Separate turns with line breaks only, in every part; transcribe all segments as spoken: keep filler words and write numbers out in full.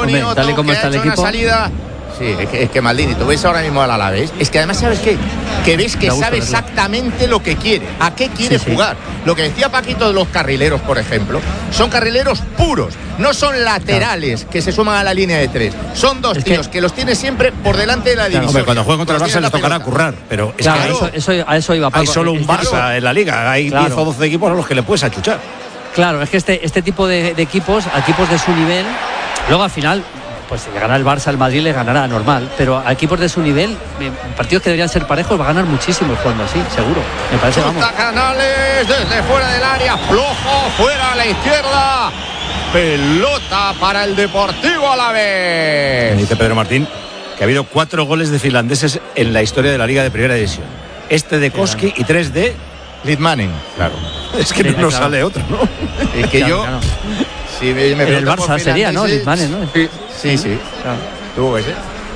Hombre,
Otto,
tal y como
que
está
ha
el
hecho
equipo.
una salida. Sí, es que, es que Maldini, tú ves ahora mismo al Alavés. Es que además, ¿sabes qué? Que ves que sabe exactamente lo que quiere, a qué quiere sí, jugar. Sí. Lo que decía Paquito de los carrileros, por ejemplo, son carrileros puros, no son laterales claro. que se suman a la línea de tres. Son dos es tíos que... que los tiene siempre por delante de la división.
Claro, cuando jueguen contra el Barça les tocará currar, pero es
claro,
que
eso, eso, a eso iba. Paco.
Hay solo un Barça
claro.
en la liga, hay claro. diez o doce equipos a los que le puedes achuchar.
Claro, es que este, este tipo de, de equipos, equipos de su nivel, luego al final, pues si le gana el Barça, el Madrid le ganará normal, pero a equipos de su nivel, partidos que deberían ser parejos, va a ganar muchísimo jugando así, seguro. Me parece, vamos.
Canales desde fuera del área, flojo, fuera a la izquierda. Pelota para el Deportivo Alavés.
Me dice Pedro Martín que ha habido cuatro goles de finlandeses en la historia de la Liga de Primera División. Este de Koski y tres de
Litmanen.
Claro. Es que sí, no, no claro. sale otro, ¿no?
Es que
claro,
yo...
Claro.
Si me, me
el Barça sería, ¿no? Litmanen, ¿no?
Sí, sí. sí. Claro. Tuvo que ser.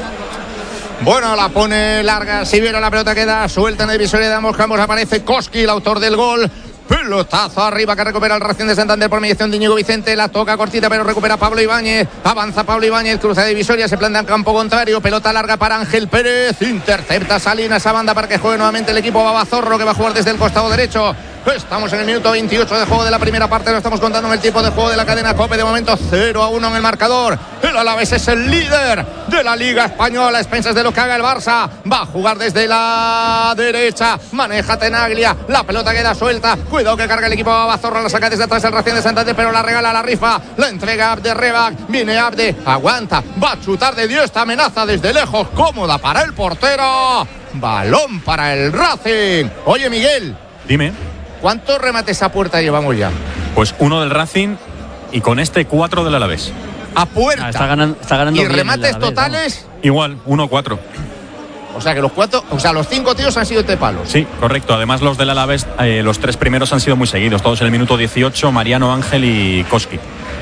Bueno, la pone larga. Si viene la pelota queda suelta en el divisoria de ambos campos. Aparece Koski, el autor del gol. Pelotazo arriba que recupera el Racing de Santander por mediación de Íñigo Vicente. La toca cortita pero recupera Pablo Ibáñez. Avanza Pablo Ibáñez, cruza de divisoria, se planta en campo contrario. Pelota larga para Ángel Pérez. Intercepta Salinas a banda para que juegue nuevamente el equipo Babazorro, que va a jugar desde el costado derecho. Estamos en el minuto veintiocho de juego de la primera parte. Lo estamos contando en el tiempo de juego de la cadena COPE. De momento cero a uno en el marcador. El Alavés es el líder de la Liga Española, a expensas de lo que haga el Barça. Va a jugar desde la derecha. Maneja Tenaglia. La pelota queda suelta. Cuidado que carga el equipo Babazorro. La saca desde atrás el Racing de Santander, pero la regala la rifa. La entrega Abde Rebac. Viene Abde. Aguanta. Va a chutar de Dios. Esta amenaza desde lejos. Cómoda para el portero. Balón para el Racing. Oye, Miguel.
Dime.
¿Cuántos remates a puerta llevamos ya?
Pues uno del Racing y con este cuatro del Alavés.
A puerta.
Ah, está ganando, está ganando
¿Y
bien
remates
Alavés,
totales?
¿no? Igual, uno cuatro.
O sea que los cuatro, o sea, los cinco tíos han sido de palos.
Sí, correcto. Además los del Alavés, eh, los tres primeros han sido muy seguidos. Todos en el minuto dieciocho, Mariano, Ángel y Koski.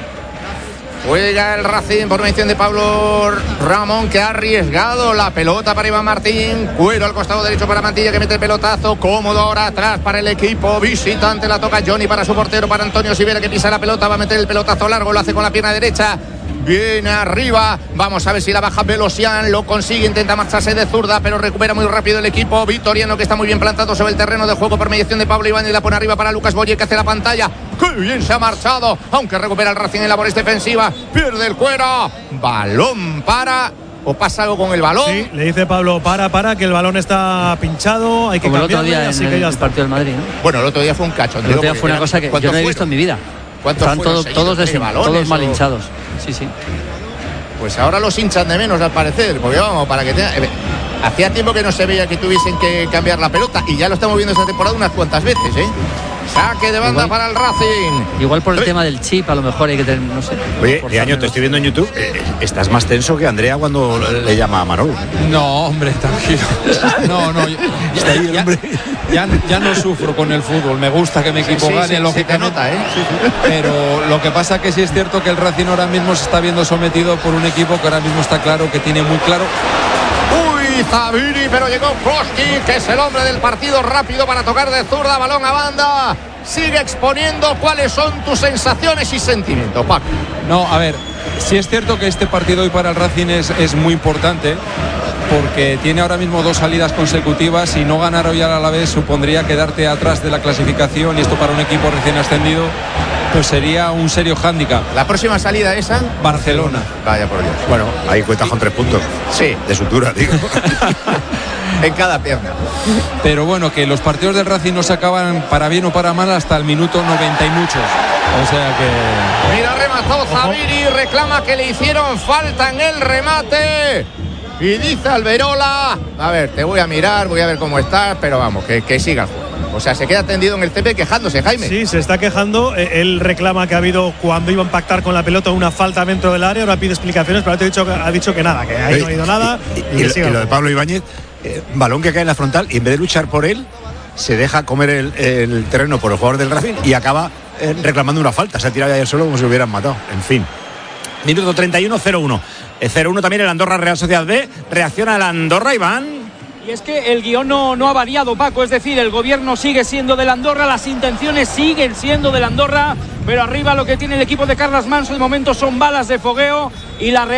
Juega el Racing por mediación de Pablo Ramón, que ha arriesgado la pelota para Iván Martín. Cuero al costado derecho para Mantilla, que mete el pelotazo. Cómodo ahora atrás para el equipo visitante. La toca Johnny para su portero, para Antonio Sivera, que pisa la pelota. Va a meter el pelotazo largo, lo hace con la pierna derecha. Viene arriba, vamos a ver si la baja Velosian, lo consigue, intenta marcharse de zurda, pero recupera muy rápido el equipo vitoriano, que está muy bien plantado sobre el terreno de juego por mediación de Pablo Ibáñez. La pone arriba para Lucas Boye, que hace la pantalla. ¡Qué bien se ha marchado! Aunque recupera el Racing en labores defensivas, pierde el cuero. Balón para... ¿O pasa algo con el balón?
Sí, le dice Pablo, para, para, que el balón está pinchado, hay que
cambiarlo. Como el otro día
así
en
que
el,
ya
el partido del Madrid, ¿no?
Bueno, el otro día fue un cacho.
El otro día fue una cosa que yo no he visto en mi vida. Están todo, todos, des, todos mal hinchados. Sí, sí.
Pues ahora los hinchan de menos, al parecer, porque vamos, para que tenga... Hacía tiempo que no se veía que tuviesen que cambiar la pelota y ya lo estamos viendo esta temporada unas cuantas veces, ¿eh? Saque de banda igual, para el Racing.
Igual por el sí. tema del chip, a lo mejor hay que tener, no sé.
Oye, Leaño, te estoy viendo en YouTube. Eh, estás más tenso que Andrea cuando le llama a Manolo.
No, hombre, tranquilo. No, no.
Está ahí el
ya,
hombre.
Ya, ya no sufro con el fútbol. Me gusta que mi equipo
sí, sí,
gane,
sí,
lógicamente.
Se te nota, ¿eh? Sí, sí.
Pero lo que pasa que sí es cierto que el Racing ahora mismo se está viendo sometido por un equipo que ahora mismo está claro, que tiene muy claro.
Zaviri, pero llegó Koski, que es el hombre del partido, rápido para tocar de zurda, balón a banda. Sigue exponiendo. ¿Cuáles son tus sensaciones y sentimientos, Paco?
No, a ver, sí es cierto que este partido hoy para el Racing es, es muy importante, porque tiene ahora mismo dos salidas consecutivas y no ganar hoy al Alavés supondría quedarte atrás de la clasificación, y esto para un equipo recién ascendido pues sería un serio hándicap.
¿La próxima salida esa?
Barcelona.
Vaya por Dios.
Bueno, ahí cuentas con tres puntos.
Sí.
De sutura, digo.
En cada pierna.
Pero bueno, que los partidos del Racing no se acaban para bien o para mal hasta el minuto noventa y muchos. O sea que...
Mira, remató Zaviri, reclama que le hicieron falta en el remate. Y dice Alberola, a ver, te voy a mirar, voy a ver cómo estás, pero vamos, que, que siga el juego. O sea, se queda tendido en el césped quejándose, Jaime.
Sí, se está quejando. Él reclama que ha habido, cuando iba a impactar con la pelota, una falta dentro del área. Ahora pide explicaciones, pero ha dicho, ha dicho que nada, que ahí sí, no ha ido nada.
Y, y, y, y, y lo de Pablo Ibáñez, eh, balón que cae en la frontal, y en vez de luchar por él, se deja comer el, el terreno por el jugador del Racing y acaba eh, reclamando una falta. Se ha tirado ayer solo como si lo hubieran matado. En fin. Minuto treinta y uno, cero uno. cero uno también el Andorra Real Sociedad B. Reacciona el Andorra, Iván.
Y es que el guión no, no ha variado, Paco, es decir, el gobierno sigue siendo del Andorra, las intenciones siguen siendo del Andorra, pero arriba lo que tiene el equipo de Carles Manso de momento son balas de fogueo y la Real